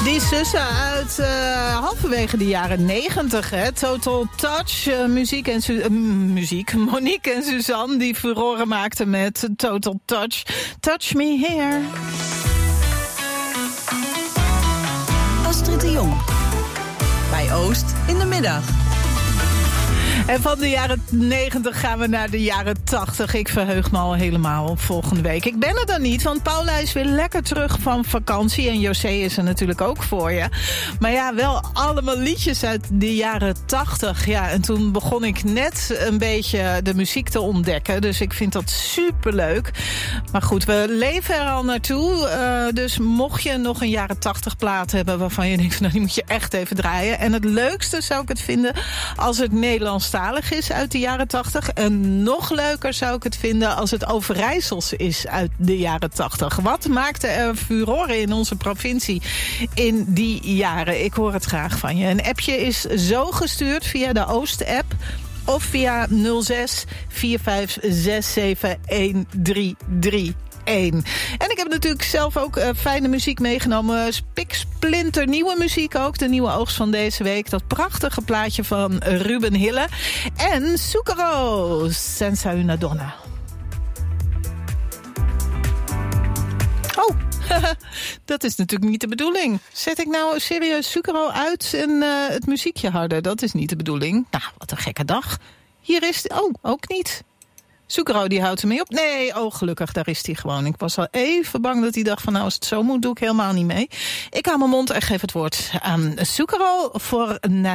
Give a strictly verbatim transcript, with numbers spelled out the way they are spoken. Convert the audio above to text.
Die zussen uit uh, halverwege de jaren negentig, hè. Total Touch, uh, muziek en Su- uh, muziek. Monique en Suzanne die furoren maakten met Total Touch. Touch Me Here. Astrid de Jong. Bij Oost in de middag. En van de jaren negentig gaan we naar de jaren tachtig. Ik verheug me al helemaal op volgende week. Ik ben er dan niet, want Paula is weer lekker terug van vakantie. En José is er natuurlijk ook voor je. Maar ja, wel allemaal liedjes uit de jaren tachtig. Ja, en toen begon ik net een beetje de muziek te ontdekken. Dus ik vind dat superleuk. Maar goed, we leven er al naartoe. Uh, dus mocht je nog een jaren tachtig plaat hebben waarvan je denkt, nou, die moet je echt even draaien. En het leukste zou ik het vinden als het Nederlandstalig is uit de jaren tachtig. En nog leuker zou ik het vinden als het Overijssels is uit de jaren tachtig. Wat maakte er furoren in onze provincie in die jaren? Ik hoor het graag van je. Een appje is zo gestuurd via de Oost-app of via nul zes vier vijf zes zeven een drie drie. En ik heb natuurlijk zelf ook uh, fijne muziek meegenomen. Spiksplinter nieuwe muziek ook. De nieuwe oogst van deze week. Dat prachtige plaatje van Ruben Hille. En Zucchero, Senza una donna. Oh, dat is natuurlijk niet de bedoeling. Zet ik nou serieus Zucchero uit en uh, het muziekje harder? Dat is niet de bedoeling. Nou, wat een gekke dag. Hier is het. Oh, ook niet. Zucchero, die houdt ermee op. Nee, oh gelukkig, daar is hij gewoon. Ik was al even bang dat hij dacht van nou, als het zo moet, doe ik helemaal niet mee. Ik hou mijn mond en geef het woord aan Zucchero voor